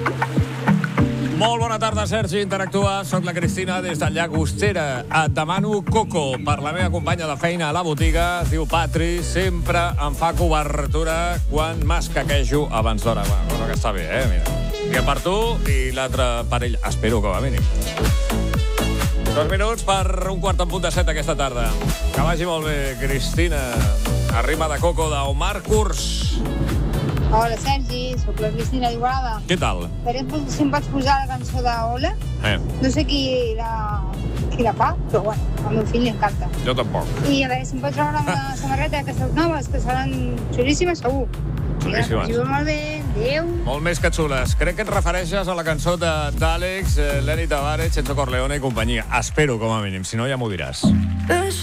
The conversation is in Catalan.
Molt bona tarda, Sergi. Interactua. Soc la Cristina des del Llagostera. Et demano coco per la meva companya de feina a la botiga. Es diu Patri. Sempre em fa cobertura quan m'escaquejo abans d'hora. Bueno, que està bé, Mira. Dia per tu i l'altre per ell. Espero, com a mínim. 2 minuts per un quart en punt de 7 aquesta tarda. Que vagi molt bé, Cristina. Arriba de coco d'Omar Kurz. Hola, Sergi, sóc la Cristina d'Igualada. Què tal? Si em pots posar la cançó d'Ola. No sé qui la fa, però bueno, al meu fill li encanta. Jo tampoc. I a veure si em pots treure una samarreta d'aquestes noves, que seran xulíssimes, segur. Xulíssimes. Vagi molt bé, adéu. Molt més que xules. Crec que et refereixes a la cançó d'Àlex, Lenny Tavares, Enzo Corleone i companyia. Espero, com a mínim, si no ja m'ho diràs.